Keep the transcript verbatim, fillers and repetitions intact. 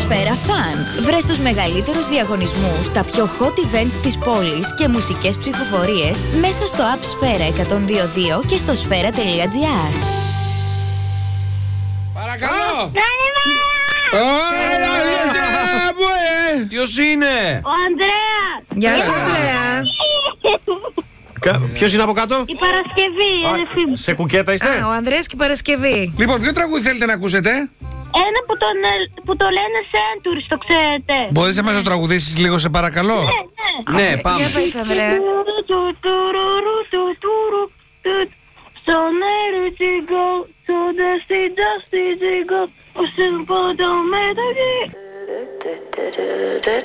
Σφαίρα Fun. Βρες τους μεγαλύτερους διαγωνισμούς, τα πιο hot events της πόλης και μουσικές ψηφοφορίες μέσα στο app Σφαίρα εκατόν δύο κόμμα δύο και στο σφαίρα τελεία τζι άρ. Παρακαλώ! Ποιος είναι? Ο Ανδρέας! Γεια σου, Ανδρέα. Ποιος είναι από κάτω? Η Παρασκευή, η αδερφή μου. Σε κουκέτα είστε? Α, ο Ανδρέας και η Παρασκευή. Λοιπόν, ποιο τραγούδι θέλετε να ακούσετε? Ένα που, τον, ε, που το λένε Centuries, το ξέρετε. Μπορείς να μας το τραγουδήσεις λίγο, σε παρακαλώ? Ναι, ναι. Ναι, πάμε. Για πες, Ανδρέα. So let it go, so dusty, dusty, go. Oh, simple, don't matter.